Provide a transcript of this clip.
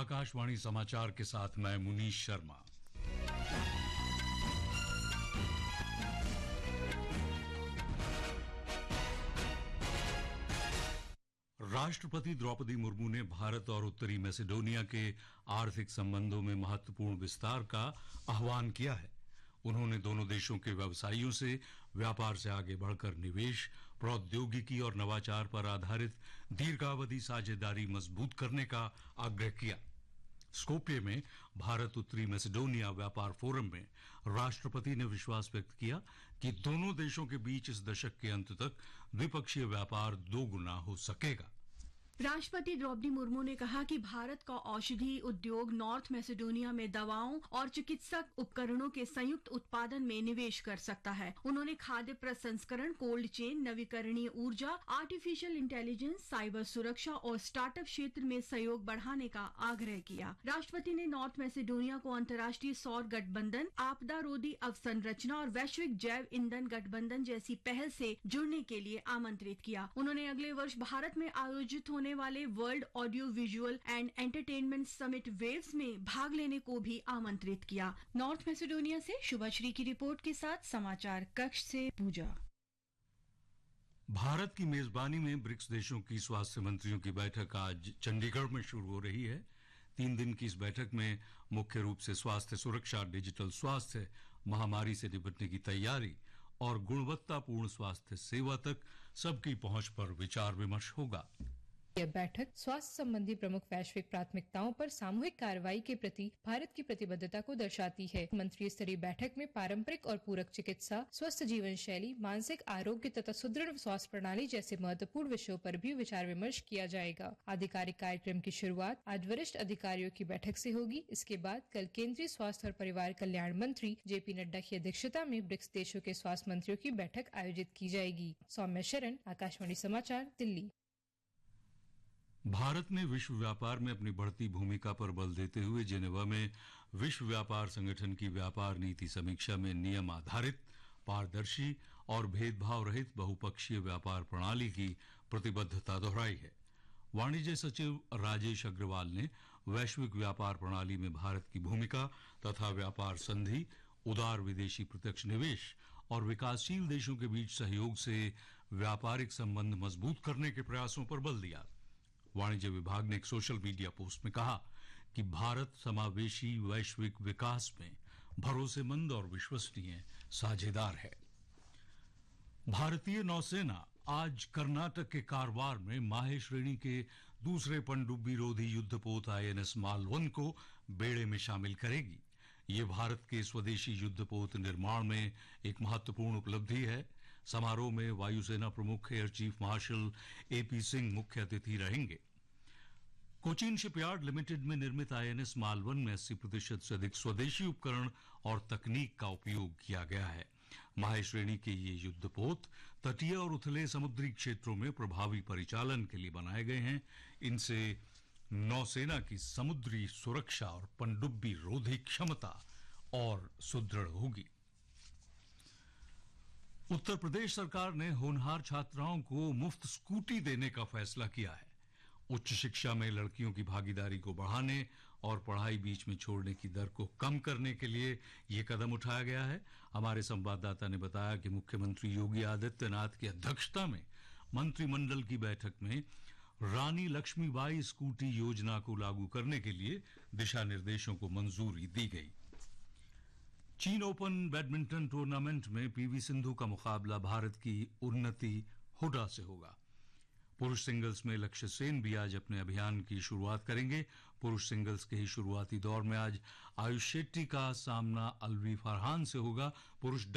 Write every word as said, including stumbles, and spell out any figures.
आकाशवाणी समाचार के साथ मैं मुनीश शर्मा। राष्ट्रपति द्रौपदी मुर्मू ने भारत और उत्तरी मैसेडोनिया के आर्थिक संबंधों में महत्वपूर्ण विस्तार का आह्वान किया है। उन्होंने दोनों देशों के व्यवसायियों से व्यापार से आगे बढ़कर निवेश, प्रौद्योगिकी और नवाचार पर आधारित दीर्घावधि साझेदारी मजबूत करने का आग्रह किया। स्कोप्ये में भारत उत्तरी मैसेडोनिया व्यापार फोरम में राष्ट्रपति ने विश्वास व्यक्त किया कि दोनों देशों के बीच इस दशक के अंत तक द्विपक्षीय व्यापार दोगुना हो सकेगा। राष्ट्रपति द्रौपदी मुर्मू ने कहा कि भारत का औषधि उद्योग नॉर्थ मैसेडोनिया में दवाओं और चिकित्सक उपकरणों के संयुक्त उत्पादन में निवेश कर सकता है। उन्होंने खाद्य प्रसंस्करण, कोल्ड चेन, नवीकरणीय ऊर्जा, आर्टिफिशियल इंटेलिजेंस, साइबर सुरक्षा और स्टार्टअप क्षेत्र में सहयोग बढ़ाने का आग्रह किया। राष्ट्रपति ने नॉर्थ मैसेडोनिया को अंतर्राष्ट्रीय सौर गठबंधन, आपदा रोधी अवसंरचना और वैश्विक जैव ईंधन गठबंधन जैसी पहल से जुड़ने के लिए आमंत्रित किया। उन्होंने अगले वर्ष भारत में आयोजित होने वाले world audio visual and entertainment summit waves में भाग लेने को भी आमंत्रित किया। नॉर्थ मैसेडोनिया से शुभाश्री की रिपोर्ट के साथ समाचार कक्ष से पूजा। भारत की मेजबानी में ब्रिक्स देशों की स्वास्थ्य मंत्रियों की बैठक आज चंडीगढ़ में शुरू हो रही है। तीन दिन की इस बैठक में मुख्य रूप से स्वास्थ्य सुरक्षा, डिजिटल स्वास्थ्य, महामारी से निपटने की तैयारी और गुणवत्तापूर्ण स्वास्थ्य सेवा तक सबकी पहुंच पर विचार विमर्श होगा। यह बैठक स्वास्थ्य संबंधी प्रमुख वैश्विक प्राथमिकताओं पर सामूहिक कार्रवाई के प्रति भारत की प्रतिबद्धता को दर्शाती है। मंत्री स्तरीय बैठक में पारंपरिक और पूरक चिकित्सा, स्वस्थ जीवन शैली, मानसिक आरोग्य तथा सुदृढ़ स्वास्थ्य प्रणाली जैसे महत्वपूर्ण विषयों पर भी विचार विमर्श किया जाएगा। आधिकारिक कार्यक्रम की शुरुआत आज वरिष्ठ अधिकारियों की बैठक से होगी। इसके बाद कल केंद्रीय स्वास्थ्य और परिवार कल्याण मंत्री जेपी नड्डा की अध्यक्षता में ब्रिक्स देशों के स्वास्थ्य मंत्रियों की बैठक आयोजित की जाएगी। सौम्या शरण, आकाशवाणी समाचार, दिल्ली। भारत ने विश्व व्यापार में अपनी बढ़ती भूमिका पर बल देते हुए जेनेवा में विश्व व्यापार संगठन की व्यापार नीति समीक्षा में नियम आधारित, पारदर्शी और भेदभाव रहित बहुपक्षीय व्यापार प्रणाली की प्रतिबद्धता दोहराई है। वाणिज्य सचिव राजेश अग्रवाल ने वैश्विक व्यापार प्रणाली में भारत की भूमिका तथा व्यापार संधि, उदार विदेशी प्रत्यक्ष निवेश और विकासशील देशों के बीच सहयोग से व्यापारिक संबंध मजबूत करने के प्रयासों पर बल दिया। वाणिज्य विभाग ने एक सोशल मीडिया पोस्ट में कहा कि भारत समावेशी वैश्विक विकास में भरोसेमंद और विश्वसनीय साझेदार है। भारतीय नौसेना आज कर्नाटक के कारवार में माहे श्रेणी के दूसरे पनडुब्बी रोधी युद्धपोत आईएनएस मालवन को बेड़े में शामिल करेगी। ये भारत के स्वदेशी युद्धपोत निर्माण में एक महत्वपूर्ण उपलब्धि है। समारोह में वायुसेना प्रमुख air chief marshal AP Singh मुख्य अतिथि रहेंगे। कोचीन शिपयार्ड लिमिटेड में निर्मित आईएनएस मालवन में अस्सी प्रतिशत से अधिक स्वदेशी उपकरण और तकनीक का उपयोग किया गया है। माहे श्रेणी के ये युद्धपोत तटीय और उथले समुद्री क्षेत्रों में प्रभावी परिचालन के लिए बनाए गए हैं। इनसे नौसेना की समुद्री सुरक्षा और पनडुब्बी रोधी क्षमता और सुदृढ़ होगी। उत्तर प्रदेश सरकार ने होनहार छात्राओं को मुफ्त स्कूटी देने का फैसला किया है। उच्च शिक्षा में लड़कियों की भागीदारी को बढ़ाने और पढ़ाई बीच में छोड़ने की दर को कम करने के लिए यह कदम उठाया गया है। हमारे संवाददाता ने बताया कि मुख्यमंत्री योगी आदित्यनाथ की अध्यक्षता में मंत्रिमंडल की बैठक में रानी लक्ष्मीबाई स्कूटी योजना को लागू करने के लिए दिशा निर्देशों को मंजूरी दी गई। चीन ओपन बैडमिंटन टूर्नामेंट में पीवी सिंधु का मुकाबला भारत की उन्नति हुडा से होगा। पुरुष सिंगल्स में लक्ष्य सेन भी आज अपने अभियान की शुरुआत करेंगे। पुरुष सिंगल्स के ही शुरुआती दौर में आज आयुष शेट्टी का सामना अलवी फरहान से होगा। पुरुष